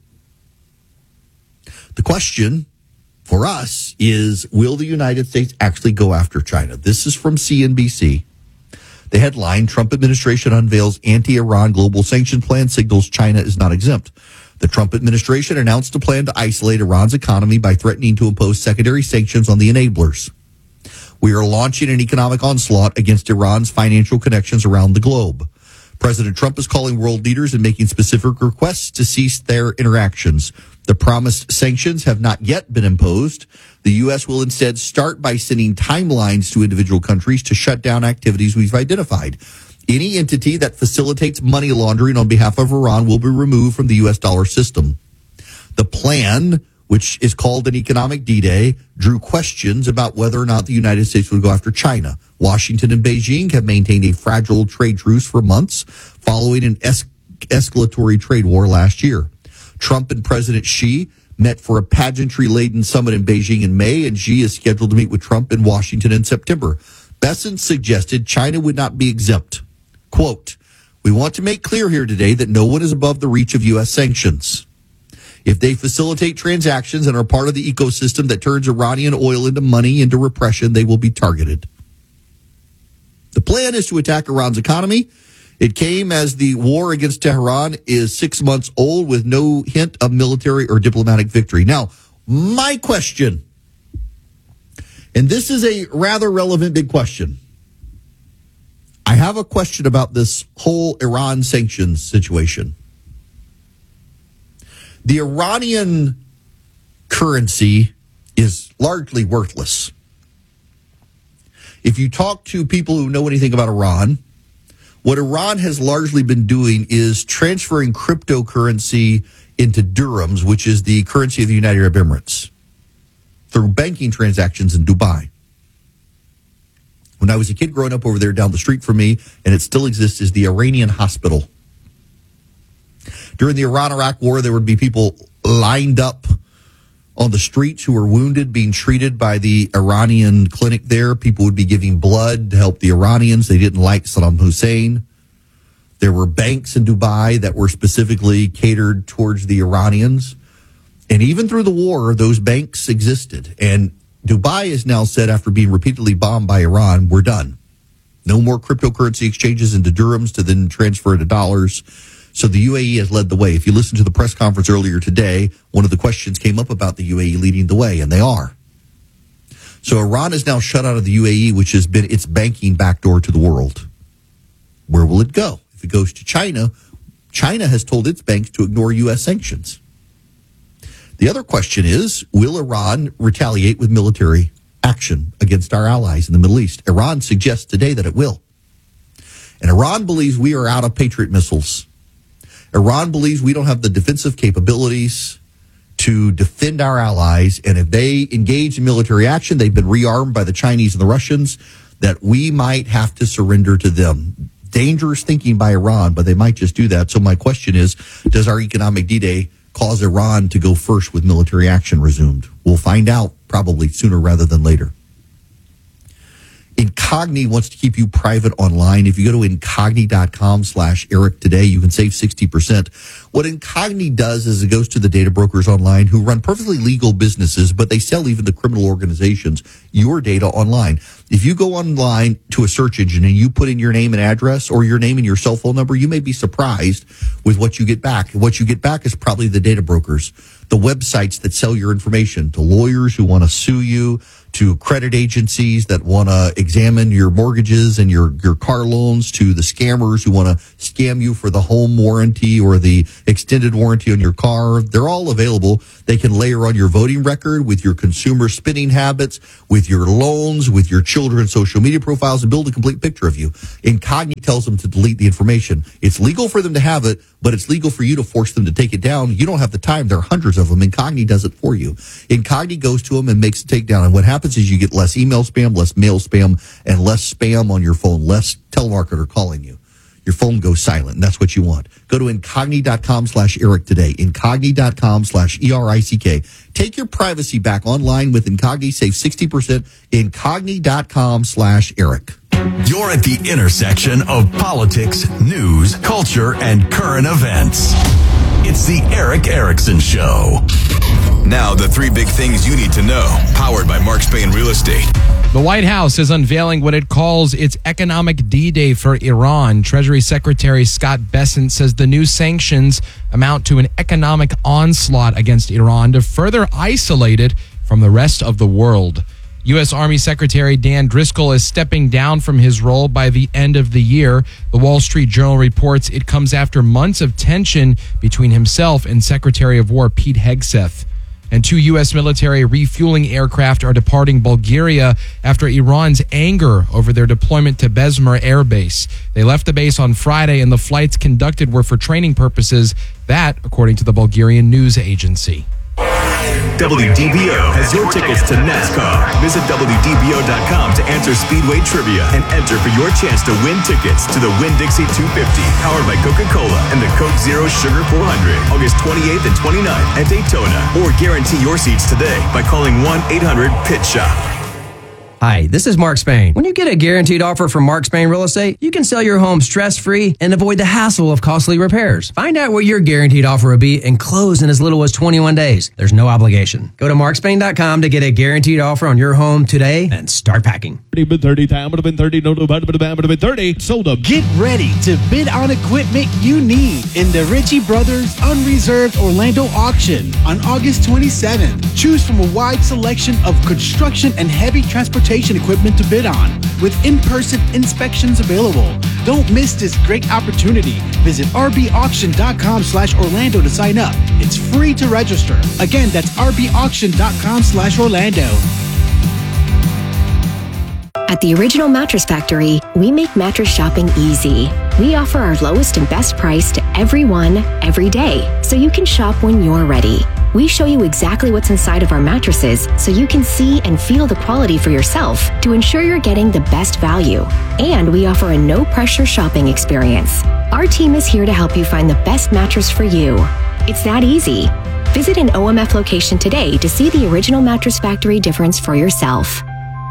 S1: The question for us is, will the United States actually go after China? This is from C N B C. The headline, Trump administration unveils anti-Iran global sanction plan, signals China is not exempt. The Trump administration announced a plan to isolate Iran's economy by threatening to impose secondary sanctions on the enablers. We are launching an economic onslaught against Iran's financial connections around the globe. President Trump is calling world leaders and making specific requests to cease their interactions. The promised sanctions have not yet been imposed. The U S will instead start by sending timelines to individual countries to shut down activities we've identified. Any entity that facilitates money laundering on behalf of Iran will be removed from the U S dollar system. The plan, which is called an economic D-Day, drew questions about whether or not the United States would go after China. Washington and Beijing have maintained a fragile trade truce for months following an es- escalatory trade war last year. Trump and President Xi met for a pageantry-laden summit in Beijing in May, and Xi is scheduled to meet with Trump in Washington in September. Bessent suggested China would not be exempt. Quote, we want to make clear here today that no one is above the reach of U S sanctions. If they facilitate transactions and are part of the ecosystem that turns Iranian oil into money, into repression, they will be targeted. The plan is to attack Iran's economy. It came as the war against Tehran is six months old with no hint of military or diplomatic victory. Now, my question, and this is a rather relevant big question. I have a question about this whole Iran sanctions situation. The Iranian currency is largely worthless. If you talk to people who know anything about Iran, what Iran has largely been doing is transferring cryptocurrency into dirhams, which is the currency of the United Arab Emirates, through banking transactions in Dubai. When I was a kid growing up over there down the street from me, and it still exists, is the Iranian hospital. During the Iran-Iraq war, there would be people lined up on the streets who were wounded, being treated by the Iranian clinic there. People would be giving blood to help the Iranians. They didn't like Saddam Hussein. There were banks in Dubai that were specifically catered towards the Iranians. And even through the war, those banks existed. And Dubai is now said, after being repeatedly bombed by Iran, we're done. No more cryptocurrency exchanges into dirhams to then transfer to dollars. So the U A E has led the way. If you listen to the press conference earlier today, one of the questions came up about the U A E leading the way, and they are. So Iran is now shut out of the U A E, which has been its banking backdoor to the world. Where will it go? If it goes to China, China has told its banks to ignore U S sanctions. The other question is, will Iran retaliate with military action against our allies in the Middle East? Iran suggests today that it will. And Iran believes we are out of Patriot missiles. Iran believes we don't have the defensive capabilities to defend our allies. And if they engage in military action, they've been rearmed by the Chinese and the Russians, that we might have to surrender to them. Dangerous thinking by Iran, but they might just do that. So my question is, does our economic D-Day cause Iran to go first with military action resumed? We'll find out probably sooner rather than later. Incogni wants to keep you private online. If you go to incogni.com slash Eric today, you can save sixty percent. What Incogni does is it goes to the data brokers online who run perfectly legal businesses, but they sell even to criminal organizations your data online. If you go online to a search engine and you put in your name and address or your name and your cell phone number, you may be surprised with what you get back. What you get back is probably the data brokers. the websites that sell your information, to lawyers who want to sue you, to credit agencies that want to examine your mortgages and your, your car loans, to the scammers who want to scam you for the home warranty or the extended warranty on your car. They're all available. They can layer on your voting record with your consumer spending habits, with your loans, with your children's social media profiles, and build a complete picture of you. Incogni tells them to delete the information. It's legal for them to have it, but it's legal for you to force them to take it down. You don't have the time. There are hundreds of them. Incogni does it for you. Incogni goes to them and makes the takedown. And what happens is you get less email spam, less mail spam, and less spam on your phone, less telemarketer calling you. Your phone goes silent, and that's what you want. Go to incogni.com slash Eric today. Incogni.com slash E R I C K. Take your privacy back online with Incogni. Save sixty percent. Incogni.com slash Eric.
S3: You're at the intersection of politics, news, culture, and current events. It's the Eric Erickson Show. Now, the three big things you need to know, powered by Mark Spain Real Estate.
S4: The White House is unveiling what it calls its economic D-Day for Iran. Treasury Secretary Scott Bessent says the new sanctions amount to an economic onslaught against Iran to further isolate it from the rest of the world. U S. Army Secretary Dan Driscoll is stepping down from his role by the end of the year. The Wall Street Journal reports it comes after months of tension between himself and Secretary of War Pete Hegseth. And two U S military refueling aircraft are departing Bulgaria after Iran's anger over their deployment to Besmer Air Base. They left the base on Friday, and the flights conducted were for training purposes. That, according to the Bulgarian news agency.
S5: W D B O has your tickets to NASCAR. Visit W D B O dot com to answer Speedway trivia and enter for your chance to win tickets to the Winn-Dixie two fifty, powered by Coca-Cola and the Coke Zero Sugar four hundred, August twenty-eighth and twenty-ninth at Daytona. Or guarantee your seats today by calling one eight hundred pit shop.
S7: Hi, this is Mark Spain. When you get a guaranteed offer from Mark Spain Real Estate, you can sell your home stress-free and avoid the hassle of costly repairs. Find out what your guaranteed offer will be and close in as little as twenty-one days. There's no obligation. Go to mark spain dot com to get a guaranteed offer on your home today and start packing.
S8: thirty time would have been thirty, no, no, would have been thirty. Sold up.
S9: Get ready to bid on equipment you need in the Ritchie Brothers Unreserved Orlando Auction on August twenty-seventh. Choose from a wide selection of construction and heavy transportation equipment to bid on, with in-person inspections available. Don't miss this great opportunity. Visit r b auction dot com slash Orlando to sign up. It's free to register. Again, that's r b auction dot com slash Orlando.
S25: At the Original Mattress Factory, we make mattress shopping easy. We offer our lowest and best price to everyone, every day, so you can shop when you're ready. We show you exactly what's inside of our mattresses so you can see and feel the quality for yourself to ensure you're getting the best value. And we offer a no-pressure shopping experience. Our team is here to help you find the best mattress for you. It's that easy. Visit an O M F location today to see the Original Mattress Factory difference for yourself.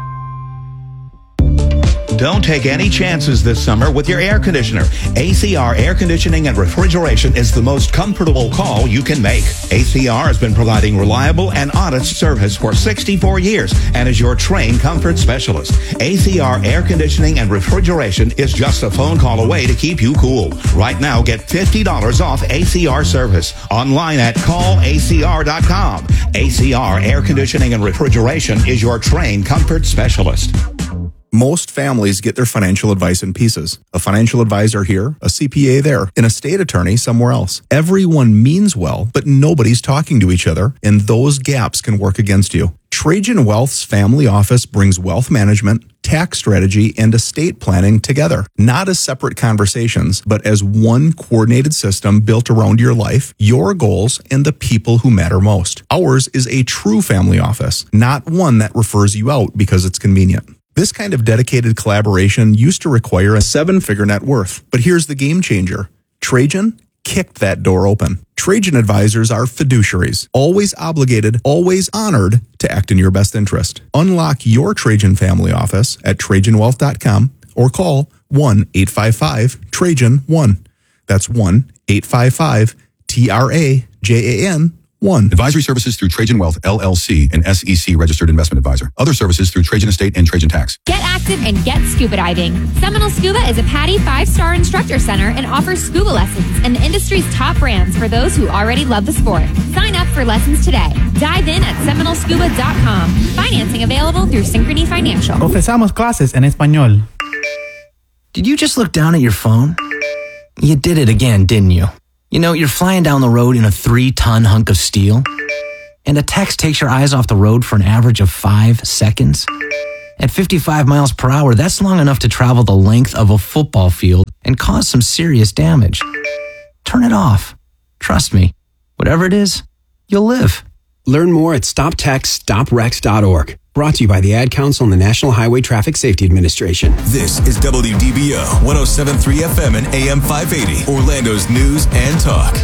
S6: Don't take any chances this summer with your air conditioner. A C R Air Conditioning and Refrigeration is the most comfortable call you can make. A C R has been providing reliable and honest service for sixty-four years and is your trained comfort specialist. A C R Air Conditioning and Refrigeration is just a phone call away to keep you cool. Right now, get fifty dollars off A C R service online at call A C R dot com. A C R Air Conditioning and Refrigeration is your trained comfort specialist.
S26: Most families get their financial advice in pieces. A financial advisor here, a C P A there, an estate attorney somewhere else. Everyone means well, but nobody's talking to each other, and those gaps can work against you. Trajan Wealth's family office brings wealth management, tax strategy, and estate planning together, not as separate conversations, but as one coordinated system built around your life, your goals, and the people who matter most. Ours is a true family office, not one that refers you out because it's convenient. This kind of dedicated collaboration used to require a seven-figure net worth, but here's the game changer. Trajan kicked that door open. Trajan advisors are fiduciaries, always obligated, always honored to act in your best interest. Unlock your Trajan family office at trajan wealth dot com or call one eight five five Trajan one. That's one eight five five T R A J A N one.
S10: Advisory services through Trajan Wealth, L L C, an S E C registered investment advisor. Other services through Trajan Estate and Trajan Tax.
S11: Get active and get scuba diving. Seminole Scuba is a PADI five-star instructor center and offers scuba lessons and the industry's top brands for those who already love the sport. Sign up for lessons today. Dive in at seminole scuba dot com. Financing available through Synchrony Financial.
S12: Ofrecemos clases en español.
S13: Did you just look down at your phone? You did it again, didn't you? You know, you're flying down the road in a three-ton hunk of steel, and a text takes your eyes off the road for an average of five seconds. At fifty-five miles per hour, that's long enough to travel the length of a football field and cause some serious damage. Turn it off. Trust me, whatever it is, you'll live.
S14: Learn more at stop text stop wrecks dot org. Brought to you by the Ad Council and the National Highway Traffic Safety Administration.
S3: This is W D B O one oh seven point three F M and A M five eighty, Orlando's news and talk.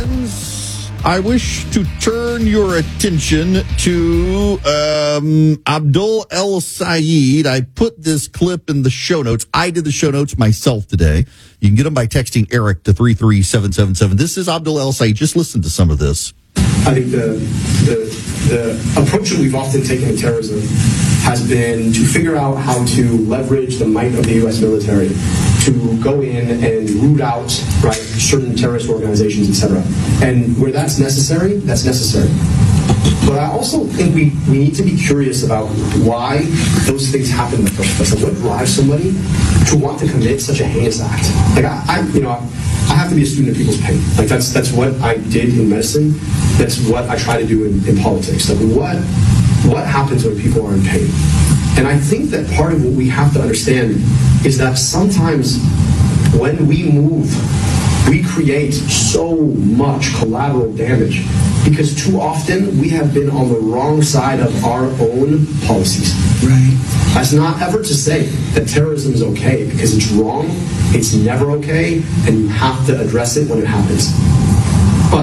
S1: I wish to turn your attention to um, Abdul El Sayed. I put this clip in the show notes. I did the show notes myself today. You can get them by texting Eric to three three seven seven seven. This is Abdul El Sayed. Just listen to some of this.
S15: I think the, the the approach that we've often taken to terrorism has been to figure out how to leverage the might of the U S military to go in and root out right certain terrorist organizations, et cetera. And where that's necessary, that's necessary. But I also think we, we need to be curious about why those things happen in the first place. Like what drives somebody to want to commit such a heinous act? Like I, I you know, I, I have to be a student of people's pain. Like that's that's what I did in medicine. That's what I try to do in, in politics. Like what what happens when people are in pain? And I think that part of what we have to understand is that sometimes when we move, we create so much collateral damage because too often we have been on the wrong side of our own policies. Right. That's not ever to say that terrorism is okay because it's wrong. It's never okay, and you have to address it when it happens. But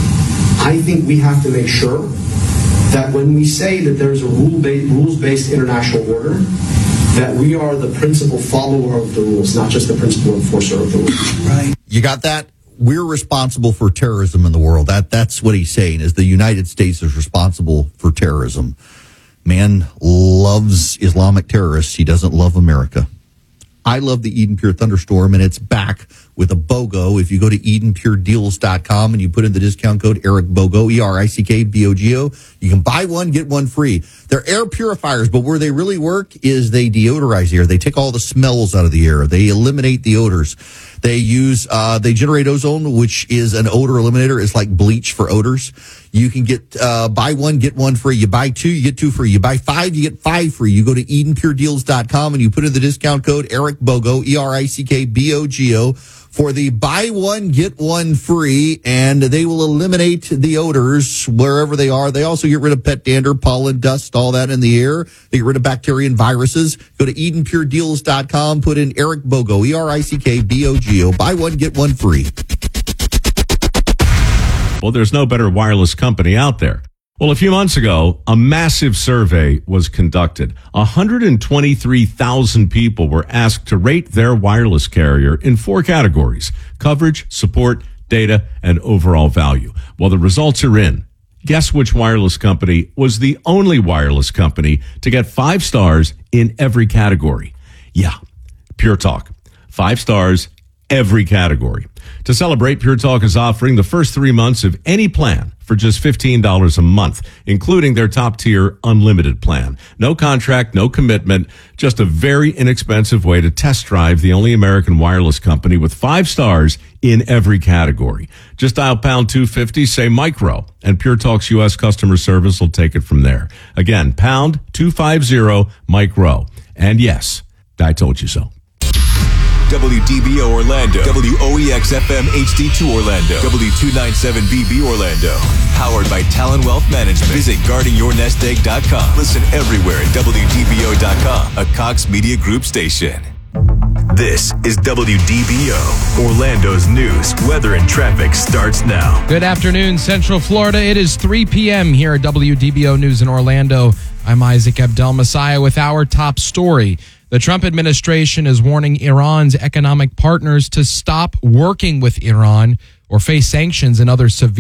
S15: I think we have to make sure that when we say that there's a rule-based, rules-based international order, that we are the principal follower of the rules, not just the principal enforcer of the rules. Right.
S1: You got that? We're responsible for terrorism in the world. That that's what he's saying, is the United States is responsible for terrorism. Man loves Islamic terrorists. He doesn't love America. I love the Eden Pure Thunderstorm, and it's back with a BOGO. If you go to eden pure deals dot com and you put in the discount code Eric BOGO, E R I C K B O G O, you can buy one, get one free. They're air purifiers, but where they really work is they deodorize the air. They take all the smells out of the air. They eliminate the odors. They use, uh, they generate ozone, which is an odor eliminator. It's like bleach for odors. You can get, uh, buy one, get one free. You buy two, you get two free. You buy five, you get five free. You go to eden pure deals dot com and you put in the discount code Eric BOGO, E R I C K B O G O, for the buy one, get one free, and they will eliminate the odors wherever they are. They also get rid of pet dander, pollen, dust, all that in the air. They get rid of bacteria and viruses. Go to eden pure deals dot com, put in Eric BOGO, E R I C K B O G O. Buy one, get one free.
S27: Well, there's no better wireless company out there. Well, a few months ago, a massive survey was conducted. one hundred twenty-three thousand people were asked to rate their wireless carrier in four categories: coverage, support, data, and overall value. Well, the results are in. Guess which wireless company was the only wireless company to get five stars in every category? Yeah, Pure Talk. Five stars, every category. To celebrate, Pure Talk is offering the first three months of any plan for just fifteen dollars a month, including their top-tier unlimited plan. No contract, no commitment, just a very inexpensive way to test drive the only American wireless company with five stars in every category. Just dial pound two fifty, say micro, and Pure Talk's U S customer service will take it from there. Again, pound two fifty, micro. And yes, I told you so.
S3: W D B O Orlando, W O E X F M H D two Orlando, W two ninety-seven B B Orlando. Powered by Talon Wealth Management. Visit guarding your nest egg dot com. Listen everywhere at W D B O dot com, a Cox Media Group station. This is W D B O, Orlando's news, weather, and traffic starts now.
S4: Good afternoon, Central Florida. It is three p.m. here at W D B O News in Orlando. I'm Isaac Abdel Messiah with our top story. The Trump administration is warning Iran's economic partners to stop working with Iran or face sanctions and other severe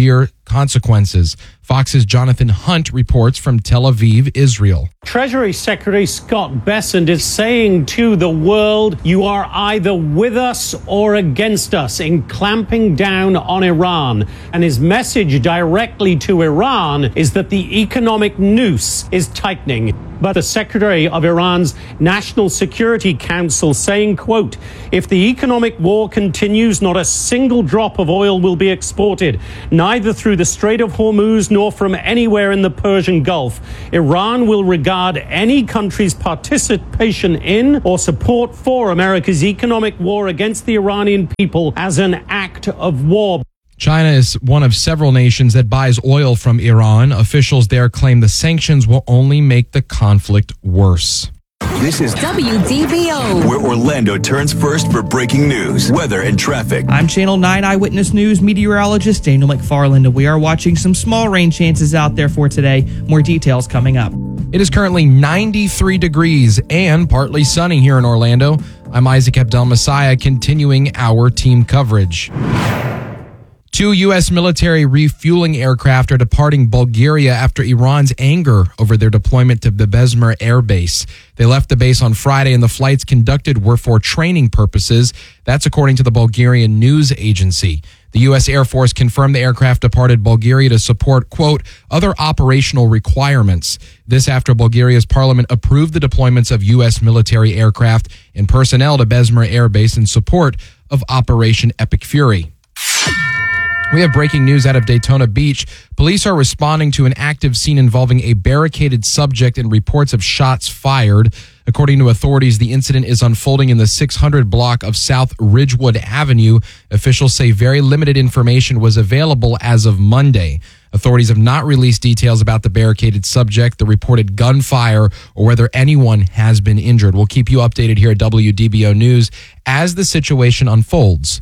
S4: consequences. Fox's Jonathan Hunt reports from Tel Aviv, Israel.
S16: Treasury Secretary Scott Bessent is saying to the world, you are either with us or against us in clamping down on Iran. And his message directly to Iran is that the economic noose is tightening. But the Secretary of Iran's National Security Council saying, quote, if the economic war continues, not a single drop of oil will be exported, neither through the Strait of Hormuz nor from anywhere in the Persian Gulf. Iran will regard any country's participation in or support for America's economic war against the Iranian people as an act of war.
S4: China is one of several nations that buys oil from Iran. Officials there claim the sanctions will only make the conflict worse.
S3: This is
S17: W D B O,
S3: where Orlando turns first for breaking news, weather, and traffic.
S18: I'm Channel nine Eyewitness News meteorologist Daniel McFarland, and we are watching some small rain chances out there for today. More details coming up.
S4: It is currently ninety-three degrees and partly sunny here in Orlando. I'm Isaac Abdel Messiah, continuing our team coverage. Two U S military refueling aircraft are departing Bulgaria after Iran's anger over their deployment to the Besmer Air Base. They left the base on Friday, and the flights conducted were for training purposes. That's according to the Bulgarian news agency. The U S Air Force confirmed the aircraft departed Bulgaria to support, quote, other operational requirements. This after Bulgaria's parliament approved the deployments of U S military aircraft and personnel to Besmer Air Base in support of Operation Epic Fury. We have breaking news out of Daytona Beach. Police are responding to an active scene involving a barricaded subject and reports of shots fired. According to authorities, the incident is unfolding in the six hundred block of South Ridgewood Avenue. Officials say very limited information was available as of Monday. Authorities have not released details about the barricaded subject, the reported gunfire, or whether anyone has been injured. We'll keep you updated here at W D B O News as the situation unfolds.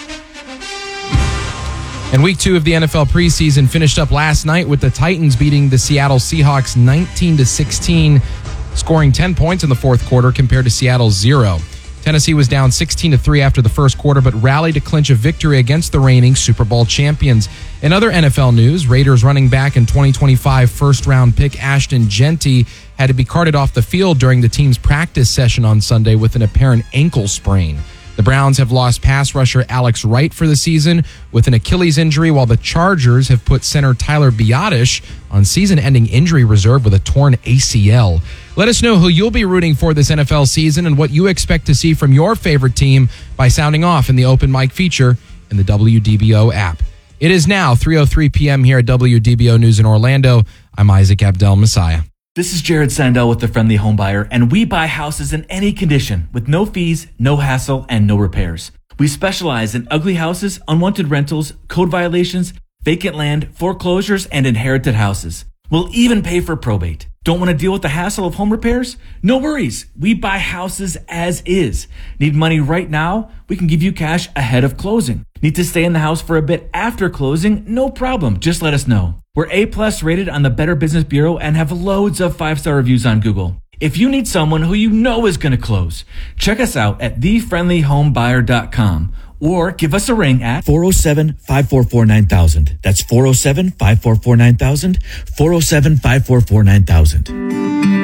S4: And week two of the N F L preseason finished up last night with the Titans beating the Seattle Seahawks nineteen to sixteen, scoring ten points in the fourth quarter compared to Seattle's zero. Tennessee was down sixteen to three after the first quarter, but rallied to clinch a victory against the reigning Super Bowl champions. In other N F L news, Raiders running back and twenty twenty-five first-round pick Ashton Genty had to be carted off the field during the team's practice session on Sunday with an apparent ankle sprain. The Browns have lost pass rusher Alex Wright for the season with an Achilles injury, while the Chargers have put center Tyler Biadasz on season-ending injury reserve with a torn A C L. Let us know who you'll be rooting for this N F L season and what you expect to see from your favorite team by sounding off in the open mic feature in the W D B O app. It is now three oh three p.m. here at W D B O News in Orlando. I'm Isaac Abdel Messiah.
S19: This is Jared Sandell with The Friendly Home Buyer, and we buy houses in any condition with no fees, no hassle, and no repairs. We specialize in ugly houses, unwanted rentals, code violations, vacant land, foreclosures, and inherited houses. We'll even pay for probate. Don't want to deal with the hassle of home repairs? No worries. We buy houses as is. Need money right now? We can give you cash ahead of closing. Need to stay in the house for a bit after closing? No problem. Just let us know. We're A-plus rated on the Better Business Bureau and have loads of five-star reviews on Google. If you need someone who you know is going to close, check us out at the friendly home buyer dot com or give us a ring at four oh seven, five four four, nine thousand. That's four oh seven, five four four, nine thousand, four oh seven, five four four, nine thousand.